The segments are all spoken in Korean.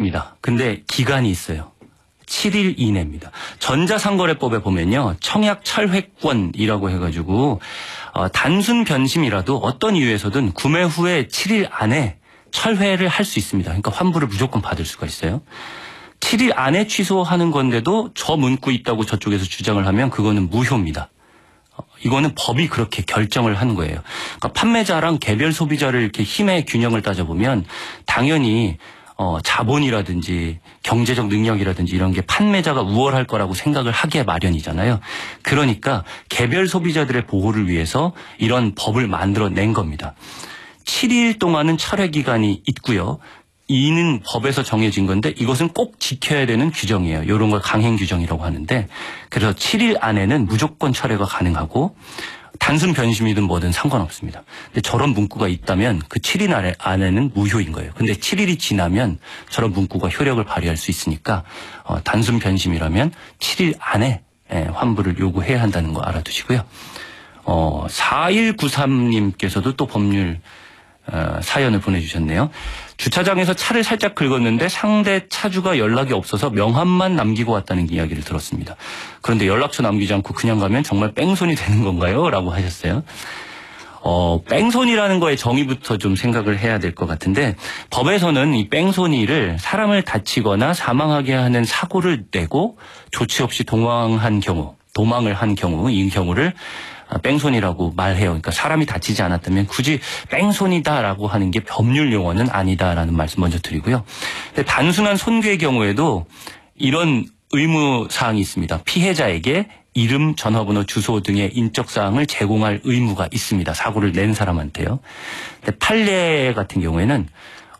맞습니다. 근데 기간이 있어요. 7일 이내입니다. 전자상거래법에 보면요. 청약 철회권이라고 해가지고 단순 변심이라도 어떤 이유에서든 구매 후에 7일 안에 철회를 할 수 있습니다. 그러니까 환불을 무조건 받을 수가 있어요. 7일 안에 취소하는 건데도 저 문구 있다고 저쪽에서 주장을 하면 그거는 무효입니다. 이거는 법이 그렇게 결정을 한 거예요. 그러니까 판매자랑 개별 소비자를 이렇게 힘의 균형을 따져보면 당연히 자본이라든지 경제적 능력이라든지 이런 게 판매자가 우월할 거라고 생각을 하게 마련이잖아요. 그러니까 개별 소비자들의 보호를 위해서 이런 법을 만들어낸 겁니다. 7일 동안은 철회 기간이 있고요. 이는 법에서 정해진 건데 이것은 꼭 지켜야 되는 규정이에요. 이런 걸 강행 규정이라고 하는데 그래서 7일 안에는 무조건 철회가 가능하고 단순 변심이든 뭐든 상관없습니다. 근데 저런 문구가 있다면 그 7일 안에는 무효인 거예요. 근데 7일이 지나면 저런 문구가 효력을 발휘할 수 있으니까 단순 변심이라면 7일 안에 환불을 요구해야 한다는 거 알아두시고요. 4193님께서도 또 법률 사연을 보내주셨네요. 주차장에서 차를 살짝 긁었는데 상대 차주가 연락이 없어서 명함만 남기고 왔다는 이야기를 들었습니다. 그런데 연락처 남기지 않고 그냥 가면 정말 뺑소니 되는 건가요? 라고 하셨어요. 뺑소니라는 거의 정의부터 좀 생각을 해야 될 것 같은데 법에서는 이 뺑소니를 사람을 다치거나 사망하게 하는 사고를 내고 조치 없이 도망을 한 경우 이 경우를 뺑소니라고 말해요. 그러니까 사람이 다치지 않았다면 굳이 뺑소니다라고 하는 게 법률 용어는 아니다라는 말씀 먼저 드리고요. 근데 단순한 손괴의 경우에도 이런 의무사항이 있습니다. 피해자에게 이름, 전화번호, 주소 등의 인적사항을 제공할 의무가 있습니다. 사고를 낸 사람한테요. 근데 판례 같은 경우에는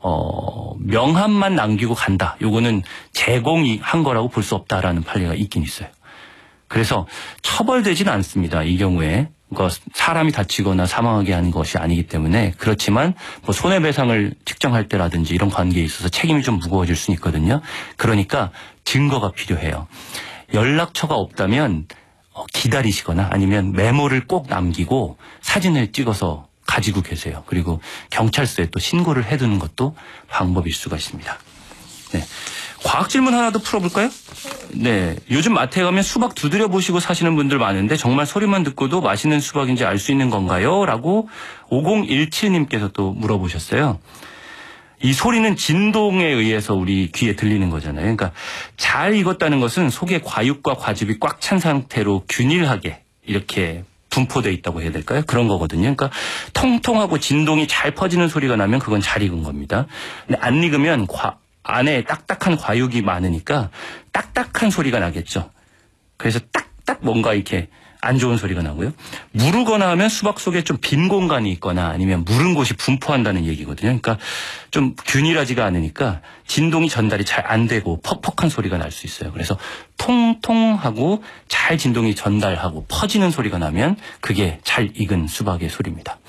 명함만 남기고 간다. 요거는 제공한 거라고 볼 수 없다라는 판례가 있긴 있어요. 그래서 처벌되지는 않습니다. 이 경우에 사람이 다치거나 사망하게 하는 것이 아니기 때문에 그렇지만 뭐 손해배상을 측정할 때라든지 이런 관계에 있어서 책임이 좀 무거워질 수는 있거든요. 그러니까 증거가 필요해요. 연락처가 없다면 기다리시거나 아니면 메모를 꼭 남기고 사진을 찍어서 가지고 계세요. 그리고 경찰서에 또 신고를 해두는 것도 방법일 수가 있습니다. 네. 과학 질문 하나 더 풀어볼까요? 네. 요즘 마트에 가면 수박 두드려 보시고 사시는 분들 많은데 정말 소리만 듣고도 맛있는 수박인지 알 수 있는 건가요? 라고 5017님께서 또 물어보셨어요. 이 소리는 진동에 의해서 우리 귀에 들리는 거잖아요. 그러니까 잘 익었다는 것은 속에 과육과 과즙이 꽉 찬 상태로 균일하게 이렇게 분포되어 있다고 해야 될까요? 그런 거거든요. 그러니까 통통하고 진동이 잘 퍼지는 소리가 나면 그건 잘 익은 겁니다. 근데 안 익으면 안에 딱딱한 과육이 많으니까 딱딱한 소리가 나겠죠. 그래서 딱딱 뭔가 이렇게 안 좋은 소리가 나고요. 무르거나 하면 수박 속에 좀 빈 공간이 있거나 아니면 무른 곳이 분포한다는 얘기거든요. 그러니까 좀 균일하지가 않으니까 진동이 전달이 잘 안 되고 퍽퍽한 소리가 날 수 있어요. 그래서 통통하고 잘 진동이 전달하고 퍼지는 소리가 나면 그게 잘 익은 수박의 소리입니다.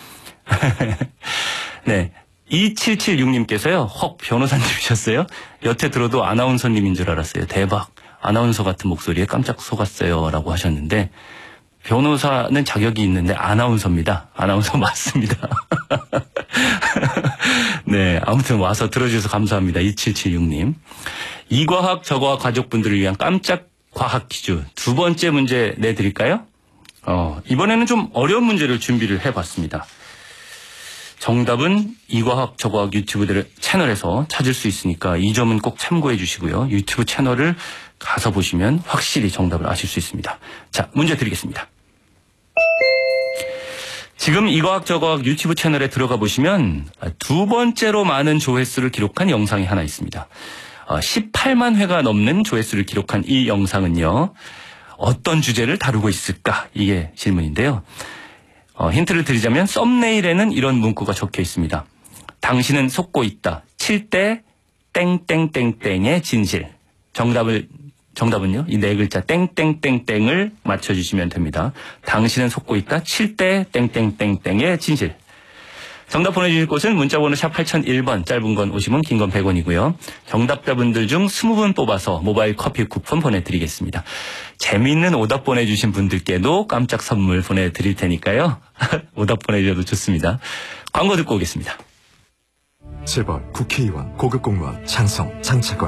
네. 2776님께서요. 헉, 변호사님이셨어요? 여태 들어도 아나운서님인 줄 알았어요. 대박. 아나운서 같은 목소리에 깜짝 속았어요. 라고 하셨는데 변호사는 자격이 있는데 아나운서입니다. 아나운서 맞습니다. 네, 아무튼 와서 들어주셔서 감사합니다. 2776님. 이과학 저과학 가족분들을 위한 깜짝 과학 퀴즈 두 번째 문제 내드릴까요? 이번에는 좀 어려운 문제를 준비를 해봤습니다. 정답은 이과학 저과학 유튜브 채널에서 찾을 수 있으니까 이 점은 꼭 참고해 주시고요. 유튜브 채널을 가서 보시면 확실히 정답을 아실 수 있습니다. 자, 문제 드리겠습니다. 지금 이과학 저과학 유튜브 채널에 들어가 보시면 두 번째로 많은 조회수를 기록한 영상이 하나 있습니다. 18만 회가 넘는 조회수를 기록한 이 영상은요. 어떤 주제를 다루고 있을까? 이게 질문인데요. 힌트를 드리자면 썸네일에는 이런 문구가 적혀 있습니다. 당신은 속고 있다. 7대 땡땡땡땡의 진실. 정답은요. 이 네 글자 땡땡땡땡을 맞춰주시면 됩니다. 당신은 속고 있다. 7대 땡땡땡땡의 진실. 정답 보내주실 곳은 문자번호 샵 8001번, 짧은 건 50원, 긴 건 100원이고요. 정답자분들 중 20분 뽑아서 모바일 커피 쿠폰 보내드리겠습니다. 재미있는 오답 보내주신 분들께도 깜짝 선물 보내드릴 테니까요. 오답 보내주셔도 좋습니다. 광고 듣고 오겠습니다. 재벌, 국회의원, 고급 공무원, 장성, 장차관